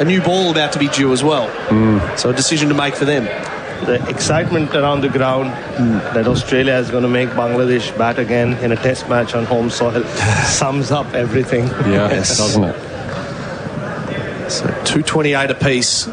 a new ball about to be due as well. So a decision to make for them. The excitement around the ground that Australia is going to make Bangladesh bat again in a test match on home soil sums up everything. Yeah, doesn't it? So 228 apiece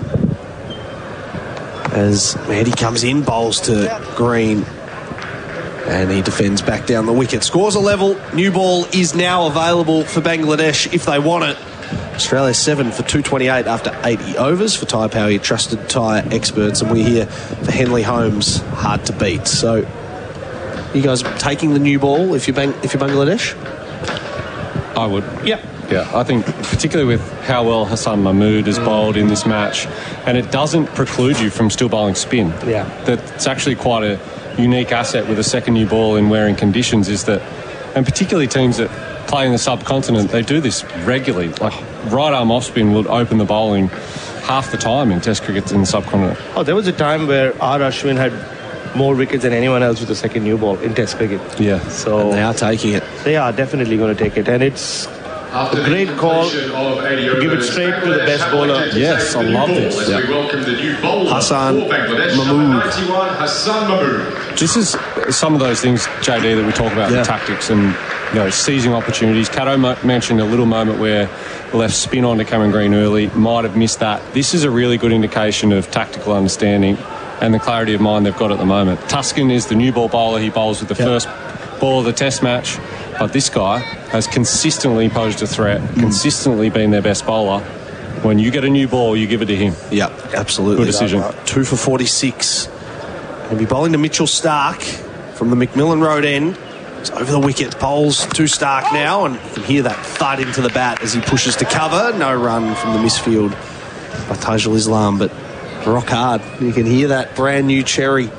as Mehdi comes in, bowls to Green, and he defends back down the wicket. Scores a level. New ball is now available for Bangladesh if they want it. Australia 7 for 228 after 80 overs for Tyre Power, your trusted tyre experts, and we're here for Henley Holmes, hard to beat. So, you guys taking the new ball if you're Bangladesh? I would. Yep. Yeah, I think particularly with how well Hassan Mahmood has bowled in this match, and it doesn't preclude you from still bowling spin. Yeah. That's actually quite a unique asset with a second new ball in wearing conditions, is that, and particularly teams that play in the subcontinent, they do this regularly. Like right arm off spin would open the bowling half the time in Test cricket in the subcontinent. Oh, there was a time where R. Ashwin had more wickets than anyone else with a second new ball in Test cricket. Yeah. So And they are taking it. They are definitely going to take it, and it's a great call to give it straight to the best bowler. Yes, I love this. We welcome the new bowler Hassan for Bangladesh, Mahmood. 91, Hassan Mahmood. This is some of those things, JD, that we talk about, the tactics and seizing opportunities. Cato mentioned a little moment where left spin on to Cameron Green early, might have missed that. This is a really good indication of tactical understanding and the clarity of mind they've got at the moment. Tuscan is the new ball bowler. He bowls with the first ball of the Test match, but this guy has consistently posed a threat, consistently been their best bowler. When you get a new ball, you give it to him. Yep, absolutely. Good decision. 2 for 46. He'll be bowling to Mitchell Stark from the McMillan Road end. It's over the wicket, bowls to Stark now, and you can hear that thud into the bat as he pushes to cover. No run from the misfield by Tajul Islam, but rock hard. You can hear that brand new cherry.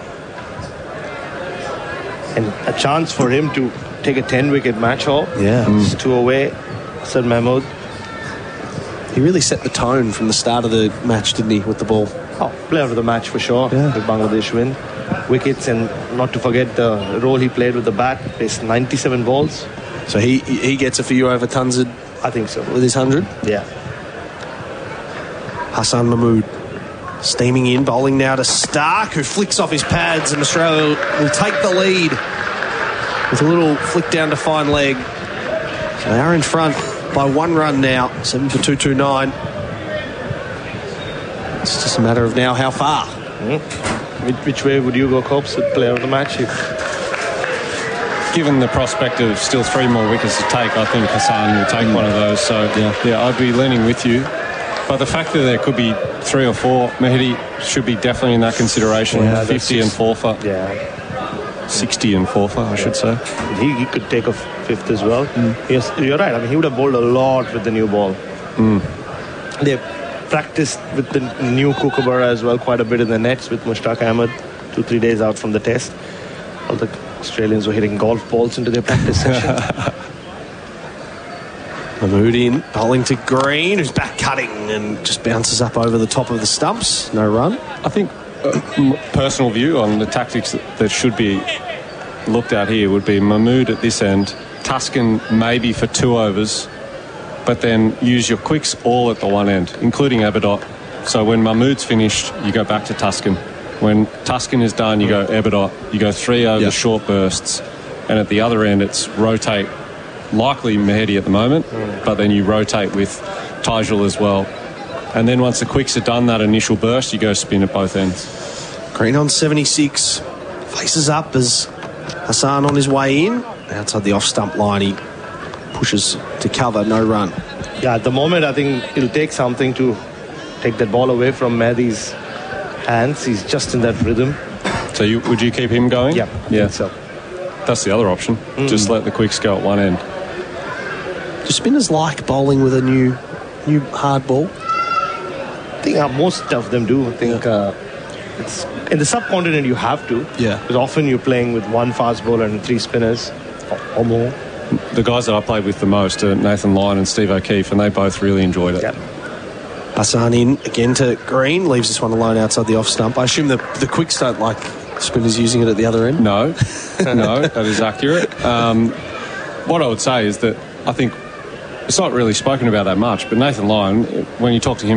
And a chance for him to take a 10-wicket match haul. Yeah. It's 2 away. Hassan Mahmood. He really set the tone from the start of the match, didn't he, with the ball? Oh, player of the match for sure. Yeah. With Bangladesh win. Wickets, and not to forget the role he played with the bat. Faced 97 balls. So he gets it for you over Tunzid I think so. with his 100? Yeah. Hassan Mahmood steaming in, bowling now to Stark, who flicks off his pads, and Australia will take the lead with a little flick down to fine leg. So they are in front by 1 run now, 7 for 229. It's just a matter of now how far. Which way would you go, Copes, with player of the match? Given the prospect of still 3 more wickets to take, I think Hassan will take one of those. So, yeah, I'd be leaning with you. But the fact that there could be 3 or 4, Mehdi should be definitely in that consideration. 50 and 4 for. Yeah. 60 and 4 for, I should say. He could take a 5th as well. Yes, you're right. I mean, he would have bowled a lot with the new ball. They practiced with the new Kookaburra as well quite a bit in the nets with Mushtaq Ahmed 2-3 days out from the test. All the Australians were hitting golf balls into their practice session. Mahmood in, bowling to Green, who's back cutting and just bounces up over the top of the stumps. No run. I think personal view on the tactics that should be looked at here would be Mahmood at this end, Tuscan maybe for 2 overs, but then use your quicks all at the one end, including Abadot. So when Mahmood's finished, you go back to Tuscan. When Tuscan is done, you go Abadot. You go 3 over short bursts, and at the other end, it's rotate. Likely Mehdi at the moment, but then you rotate with Tajul as well. And then once the quicks are done, that initial burst, you go spin at both ends. Green on 76. Faces up as Hassan on his way in. Outside the off-stump line, he pushes to cover, no run. Yeah, at the moment, I think it'll take something to take that ball away from Mehdi's hands. He's just in that rhythm. So would you keep him going? Yeah, I think so. That's the other option. Just let the quicks go at one end. Do spinners like bowling with a new hard ball? I think most of them do. I think it's in the subcontinent you have to. Yeah. Because often you're playing with 1 fast bowler and 3 spinners or more. The guys that I played with the most are Nathan Lyon and Steve O'Keefe, and they both really enjoyed it. Yeah. Hassan in again to Green, leaves this one alone outside the off stump. I assume the quicks don't like spinners using it at the other end? No, that is accurate. What I would say is that I think it's not really spoken about that much, but Nathan Lyon, when you talk to him